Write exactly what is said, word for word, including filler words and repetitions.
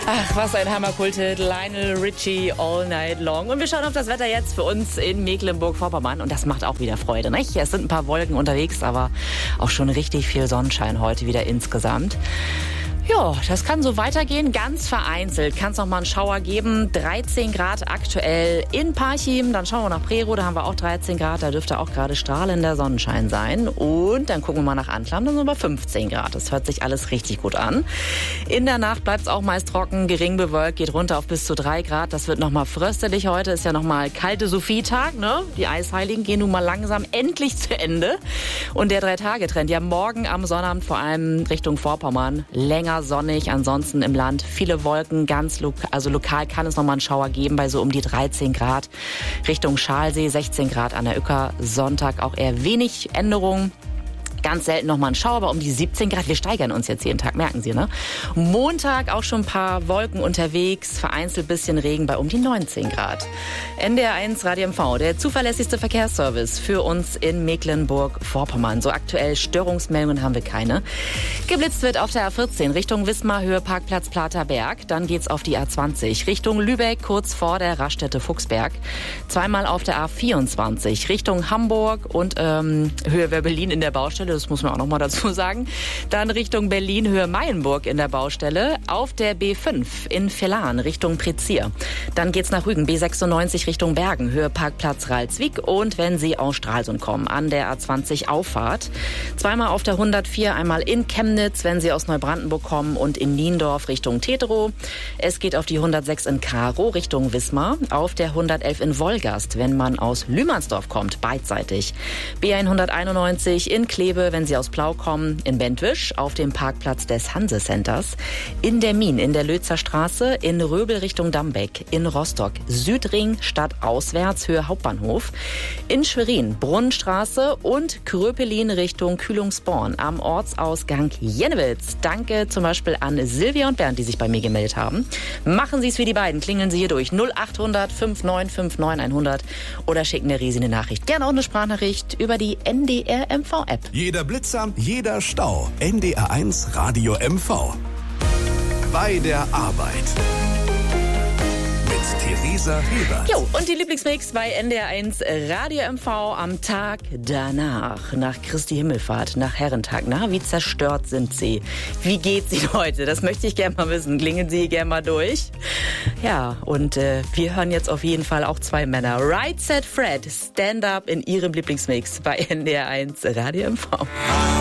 Ach, was ein Hammerkulthit. Lionel Richie, All Night Long. Und wir schauen auf das Wetter jetzt für uns in Mecklenburg-Vorpommern. Und das macht auch wieder Freude, nicht? Es sind ein paar Wolken unterwegs, aber auch schon richtig viel Sonnenschein heute wieder insgesamt. Ja, das kann so weitergehen. Ganz vereinzelt kann es noch mal einen Schauer geben. dreizehn Grad aktuell in Parchim. Dann schauen wir nach Prerow, da haben wir auch dreizehn Grad. Da dürfte auch gerade strahlender Sonnenschein sein. Und dann gucken wir mal nach Antlam, dann sind wir fünfzehn Grad. Das hört sich alles richtig gut an. In der Nacht bleibt es auch meist trocken, gering bewölkt, geht runter auf bis zu drei Grad. Das wird noch mal fröstelig heute. Ist ja noch mal kalte Sophietag, ne? Die Eisheiligen gehen nun mal langsam endlich zu Ende. Und der Drei-Tage-Trend, ja morgen am Sonnabend vor allem Richtung Vorpommern, länger sonnig, ansonsten im Land viele Wolken, ganz lo- also lokal kann es nochmal einen Schauer geben bei so um die dreizehn Grad. Richtung Schalsee sechzehn Grad an der Uecker, Sonntag auch eher wenig Änderungen. Ganz selten nochmal ein Schauer, aber um die siebzehn Grad. Wir steigern uns jetzt jeden Tag, merken Sie, ne? Montag auch schon ein paar Wolken unterwegs, vereinzelt bisschen Regen bei um die neunzehn Grad. N D R eins Radio M V, der zuverlässigste Verkehrsservice für uns in Mecklenburg-Vorpommern. So aktuell Störungsmeldungen haben wir keine. Geblitzt wird auf der A vierzehn Richtung Wismar, Höhe Parkplatz Platerberg. Dann geht's auf die A zwanzig Richtung Lübeck, kurz vor der Raststätte Fuchsberg. Zweimal auf der A vierundzwanzig Richtung Hamburg und ähm, Höhe Werbelin in der Baustelle. Das muss man auch noch mal dazu sagen. Dann Richtung Berlin, Höhe Meilenburg in der Baustelle. Auf der B fünf in Villan Richtung Prezier. Dann geht's nach Rügen, B sechsundneunzig Richtung Bergen, Höhe Parkplatz Ralswiek. Und wenn Sie aus Stralsund kommen, an der A zwanzig Auffahrt. Zweimal auf der hundertvier, einmal in Chemnitz, wenn Sie aus Neubrandenburg kommen, und in Niendorf Richtung Teterow. Es geht auf die hundertsechs in Karow Richtung Wismar. Auf der hundertelf in Wolgast, wenn man aus Lühmannsdorf kommt, beidseitig. B hunderteinundneunzig in Kleve, wenn Sie aus Plau kommen, in Bentwisch, auf dem Parkplatz des Hanse Centers, in der Min, in der Lötzer Straße, in Röbel Richtung Dambeck, in Rostock, Südring, stadtauswärts, Höhe Hauptbahnhof, in Schwerin, Brunnenstraße und Kröpelin Richtung Kühlungsborn am Ortsausgang Jennewitz. Danke zum Beispiel an Silvia und Bernd, die sich bei mir gemeldet haben. Machen Sie es wie die beiden, klingeln Sie hier durch null acht hundert neun fünf neun hundert oder schicken der Riese eine Nachricht. Gerne auch eine Sprachnachricht über die N D R M V-App. Jeder Blitzer, jeder Stau. N D R eins Radio M V. Bei der Arbeit. Mit Theresa Hebert. Jo, und die Lieblingsmix bei N D R eins Radio M V am Tag danach. Nach Christi Himmelfahrt, nach Herrentag. Na, wie zerstört sind Sie? Wie geht's Ihnen heute? Das möchte ich gerne mal wissen. Klingen Sie gerne mal durch. Ja, und äh, wir hören jetzt auf jeden Fall auch zwei Männer. Right Said Fred, Stand Up in Ihrem Lieblingsmix bei N D R eins Radio M V.